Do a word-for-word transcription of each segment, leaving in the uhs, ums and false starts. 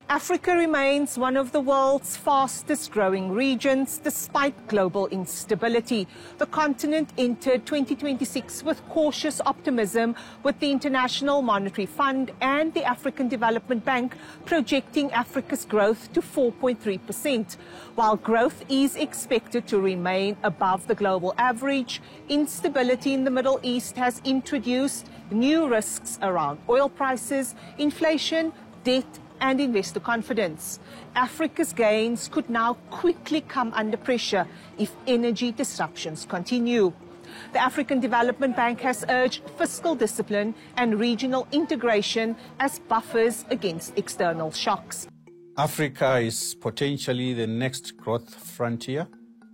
Africa remains one of the world's fastest growing regions despite global instability. The continent entered twenty twenty-six with cautious optimism, with the International Monetary Fund and the African Development Bank projecting Africa's growth to four point three percent. While growth is expected to remain above the global average, instability in the Middle East has introduced new risks around oil prices, inflation, debt, and investor confidence. Africa's gains could now quickly come under pressure if energy disruptions continue. The African Development Bank has urged fiscal discipline and regional integration as buffers against external shocks. Africa is potentially the next growth frontier.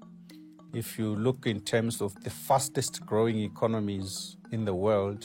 If you look in terms of the fastest growing economies in the world,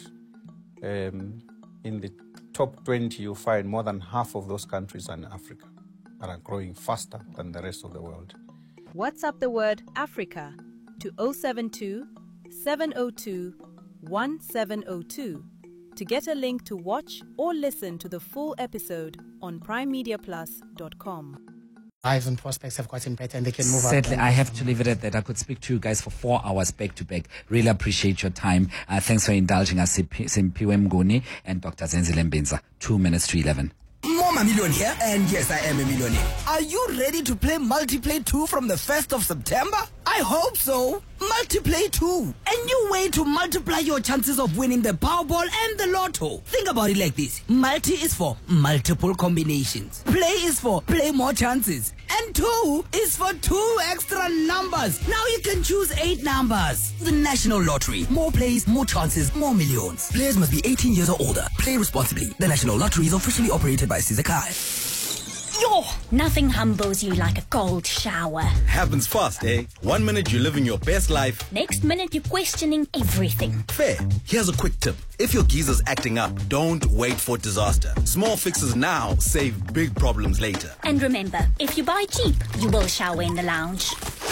um, in the top twenty, you find more than half of those countries are in Africa and are growing faster than the rest of the world. WhatsApp the word Africa to zero seven two, seven zero two, one seven zero two to get a link to watch or listen to the full episode on prime media plus dot com. Lives and prospects have gotten better and they can move on. Sadly, I have to leave it at that. I could speak to you guys for four hours back to back. Really appreciate your time. Uh, thanks for indulging us, Simphiwe Mnguni and Doctor Zenzile Mbinza. Two minutes to eleven. Mama Million here, and yes, I am a millionaire. Are you ready to play Multiplay two from the first of September? I hope so. Multiplay two, a new way to multiply your chances of winning the Powerball and the Lotto. Think about it like this. Multi is for multiple combinations. Play is for play more chances. And two is for two extra numbers. Now you can choose eight numbers. The National Lottery. More plays, more chances, more millions. Players must be eighteen years or older. Play responsibly. The National Lottery is officially operated by Sizakai. Yo, nothing humbles you like a cold shower. Happens fast, eh? One minute you're living your best life. Next minute you're questioning everything. Fair. Here's a quick tip. If your geezer's acting up, don't wait for disaster. Small fixes now save big problems later. And remember, if you buy cheap, you will shower in the lounge.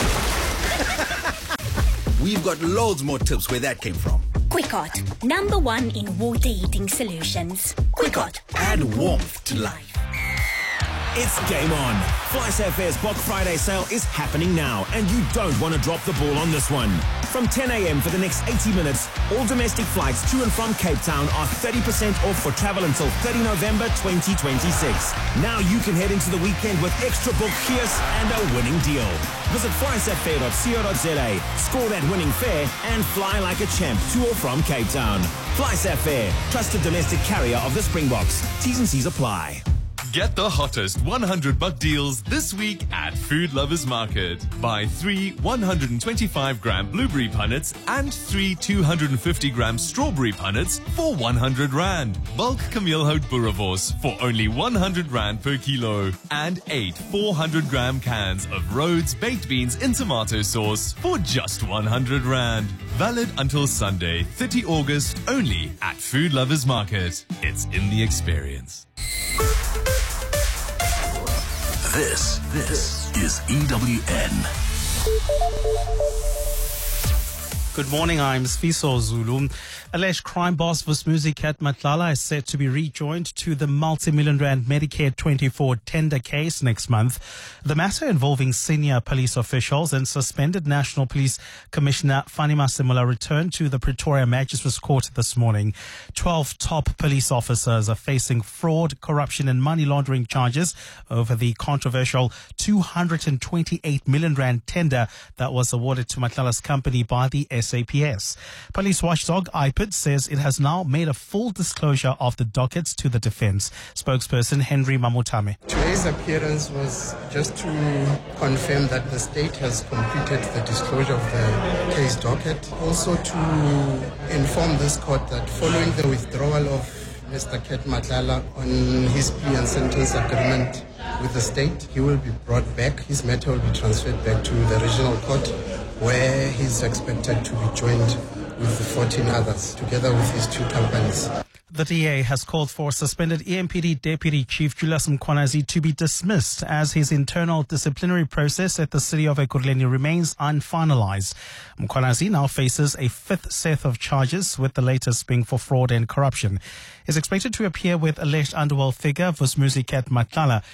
We've got loads more tips where that came from. Quickot, number one in water heating solutions. Quickot, add warmth to life. It's game on. FlySafair's Black Friday sale is happening now, and you don't want to drop the ball on this one. From ten a m for the next eighty minutes, all domestic flights to and from Cape Town are thirty percent off for travel until thirtieth of November twenty twenty-six. Now you can head into the weekend with extra book kiosks and a winning deal. Visit fly safair dot co dot za, score that winning fare, and fly like a champ to or from Cape Town. FlySafair, trusted domestic carrier of the Springboks. T's and C's apply. Get the hottest one hundred buck deals this week at Food Lovers Market. Buy three one hundred twenty-five gram blueberry punnets and three two hundred fifty gram strawberry punnets for one hundred rand. Bulk Camillehout Boerewors for only one hundred rand per kilo. And eight four hundred gram cans of Rhodes baked beans in tomato sauce for just one hundred rand. Valid until Sunday, thirtieth of August, only at Food Lovers Market. It's in the experience. This, this is E W N. Good morning, I'm Sfiso Zulu. Alleged crime boss Vusmuzi Kat Matlala is set to be rejoined to the multi-million rand Medicare twenty-four tender case next month. The matter involving senior police officials and suspended National Police Commissioner Fani Masemola returned to the Pretoria Magistrates Court this morning. Twelve top police officers are facing fraud, corruption and money laundering charges over the controversial two hundred twenty-eight million rand tender that was awarded to Matlala's company by the S A P S. Police watchdog I P I D says it has now made a full disclosure of the dockets to the defense. Spokesperson Henry Mamutame. Today's appearance was just to confirm that the state has completed the disclosure of the case docket. Also to inform this court that following the withdrawal of Mister Kat Matlala on his plea and sentence agreement with the state, he will be brought back. His matter will be transferred back to the regional court, where he's expected to be joined with the fourteen others, together with his two companies. The D A has called for suspended E M P D Deputy Chief Julius Mkhwanazi to be dismissed as his internal disciplinary process at the city of Ekurhuleni remains unfinalized. Mkhwanazi now faces a fifth set of charges, with the latest being for fraud and corruption. He is expected to appear with alleged underworld figure Vusmuzi Kat Matlala